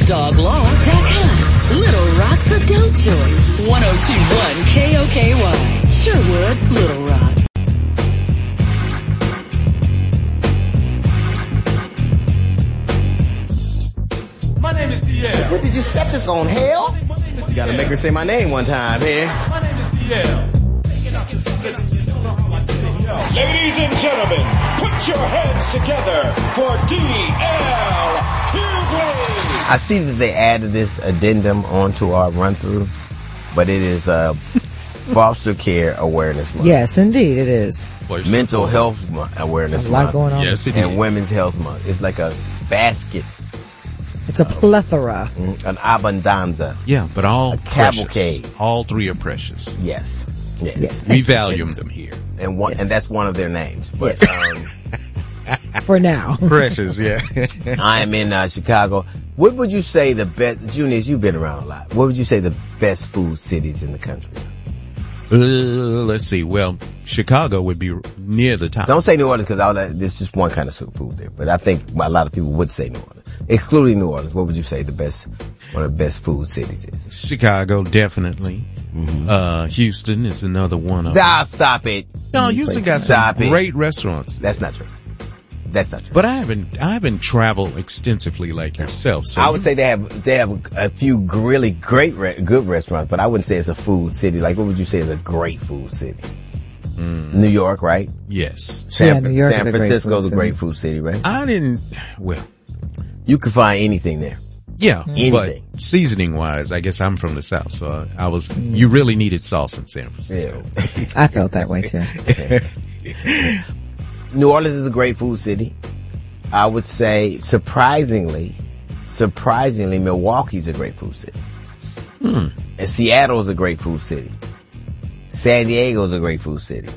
BigDogLaw.com. Little Rock's adult choice. 1021 KOKY. Sherwood, Little Rock. My name is DL. What did you set this on, hell? You gotta make her say my name one time here. My name is DL. Ladies and gentlemen, put your hands together for DL Hughley. I see that they added this addendum onto our run-through, but it is Foster Care Awareness Month. Yes, indeed, it is. Mental Health Awareness There's a lot Month. going on. Yes, it And is. Women's Health Month. It's like a basket, It's a plethora. an abundanza. Yeah, but all A cavalcade. precious. All three are precious. Yes. Yes. We value them here. And one, Yes. and that's one of their names. But For now. Precious, yeah. I am in Chicago. What would you say the best, Junius, you've been around a lot. What would you say the best food cities in the country? Let's see. Well, Chicago would be near the top. Don't say New Orleans because there's just one kind of food there. But I think a lot of people would say New Orleans. Excluding New Orleans, what would you say one of the best food cities is? Chicago, definitely. Mm-hmm. Houston is another one of them. Ah, stop it. No, Houston got Stop some it. great restaurants. That's not true. That's not true. But I haven't traveled extensively like yourself. So I would say they have a few really good restaurants, but I wouldn't say it's a food city. Like, what would you say is a great food city? New York, right? yes. New York is San a great Francisco's food a great city. food city, right? Well, You can find anything there. yeah, Anything. but seasoning wise, I guess I'm from the South, so you really needed sauce in San Francisco. Yeah. I felt that way too. New Orleans is a great food city. I would say, surprisingly, Milwaukee's a great food city. And Seattle's a great food city. San Diego's a great food city.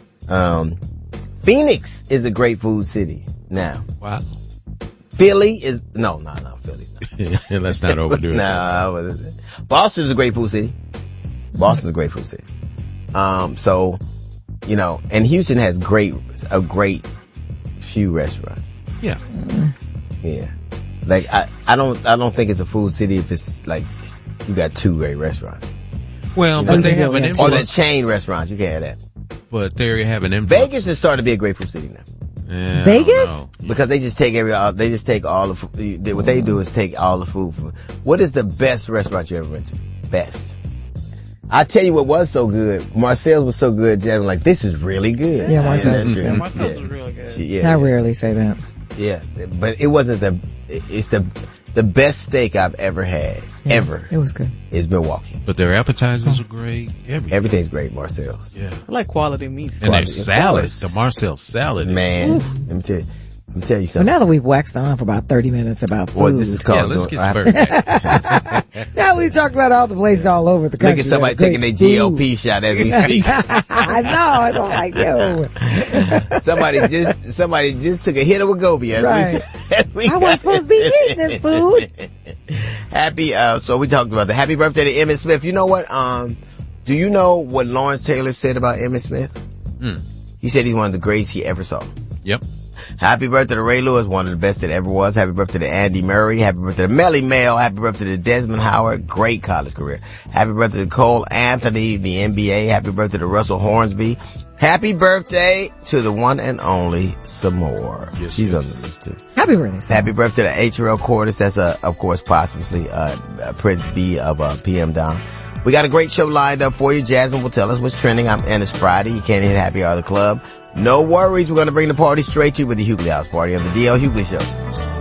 Phoenix is a great food city now. Wow. Philly is, no, Philly's not. Let's not overdo it. No, Boston's a great food city. Boston's a great food city. So, and Houston has a great few restaurants. Yeah. Yeah. Like, I don't think it's a food city if it's like, you got two great restaurants. Well, but they have an Or influence. the chain restaurants, you can't have that. But they have an influence. Vegas is starting to be a great food city now. Yeah, I Vegas? don't know. Because they just take all the food. What they do is take all the food. What is the best restaurant you ever went to? Best. I tell you what was so good. Marcel's was so good, Jasmine, like, this is really good. Yeah, Marcel's was Yeah, good. Marcel's was really good. Yeah. I rarely say that. Yeah. But it wasn't it's the best steak I've ever had. Yeah, Ever. It was good. Is Milwaukee. But their appetizers are great. Everything's great, Marcel's. Yeah. I like quality meats. And their Of salad, course. the Marcel salad. Man, let me tell you So something. now that we've waxed on for about 30 minutes about food. Well, this is Yeah, called. let's get started. Now we talked about all the places all over the country. Look at somebody that are taking their great GOP food. shot as we speak. I know. I don't like you. Somebody just took a hit of Wegovy. Right. We I wasn't supposed to be eating this food. Happy, so we talked about the happy birthday to Emmitt Smith. You know what, do you know what Lawrence Taylor said about Emmitt Smith? He said he's one of the greatest he ever saw. Yep. Happy birthday to Ray Lewis, one of the best that ever was. Happy birthday to Andy Murray. Happy birthday to Melly Mel. Happy birthday to Desmond Howard. Great college career. Happy birthday to Cole Anthony, the NBA. Happy birthday to Russell Hornsby. Happy birthday to the one and only Samore. Yes, She's on yes. the list too. Happy birthday, son. Happy birthday to H.R.L. Cordes. That's of course, posthumously, Prince B of PM Down. We got a great show lined up for you. Jasmine will tell us what's trending. And it's Friday. You can't hit Happy Hour of the Club. No worries. We're going to bring the party straight to you with the Hughley House Party on the DL Hughley Show.